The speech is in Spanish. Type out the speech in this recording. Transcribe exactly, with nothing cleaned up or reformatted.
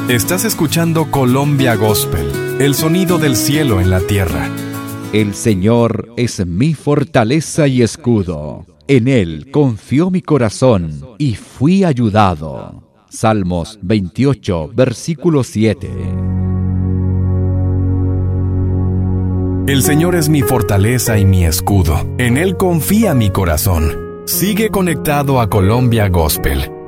Estás escuchando Colombia Gospel, el sonido del cielo en la tierra. El Señor es mi fortaleza y escudo. En Él confió mi corazón y fui ayudado. Salmos veintiocho, versículo siete. El Señor es mi fortaleza y mi escudo. En Él confía mi corazón. Sigue conectado a Colombia Gospel.